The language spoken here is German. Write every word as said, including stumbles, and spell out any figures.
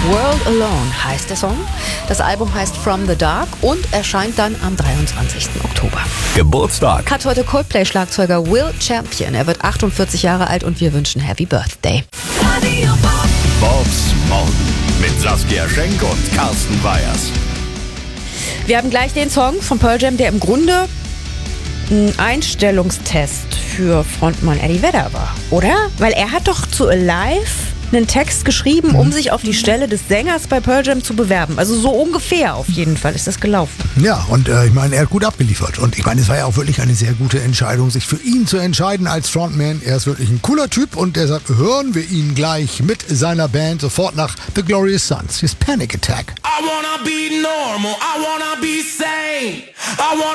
World Alone heißt der Song. Das Album heißt From the Dark und erscheint dann am dreiundzwanzigsten Oktober. Geburtstag Hat heute Coldplay-Schlagzeuger Will Champion. Er wird achtundvierzig Jahre alt und wir wünschen Happy Birthday. Bobs Morgen mit Saskia Schenk und Carsten Weyers. Wir haben gleich den Song von Pearl Jam, der im Grunde ein Einstellungstest für Frontmann Eddie Vedder war, oder? Weil er hat doch zu Alive einen Text geschrieben, um sich auf die Stelle des Sängers bei Pearl Jam zu bewerben. Also so ungefähr auf jeden Fall ist das gelaufen. Ja, und äh, ich meine, er hat gut abgeliefert. Und ich meine, es war ja auch wirklich eine sehr gute Entscheidung, sich für ihn zu entscheiden als Frontman. Er ist wirklich ein cooler Typ und deshalb hören wir ihn gleich mit seiner Band sofort nach The Glorious Sons. His Panic Attack. I wanna be normal, I wanna be sane. I wanna